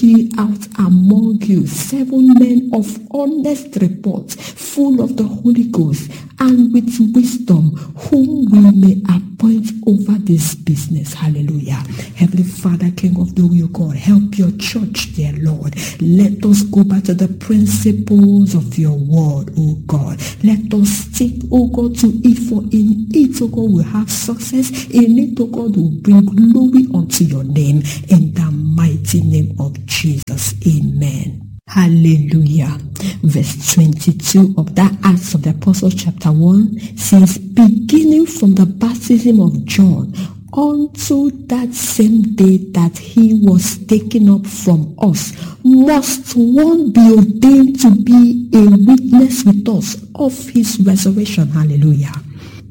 ye out among you 7 men of honest report, full of the Holy Ghost, and with wisdom, whom we may appoint over this business. Hallelujah. Heavenly Father, King of glory, O God, help your church, dear Lord. Let us go back to the principles of your word, O God. Let us stick, O God, to it, for in it, O God, we have success. In it, O God, will bring glory unto your name. In the mighty name of Jesus. Amen. Hallelujah. Verse 22 of that Acts of the Apostles chapter 1 says, beginning from the baptism of John unto that same day that he was taken up from us, must one be ordained to be a witness with us of his resurrection. Hallelujah.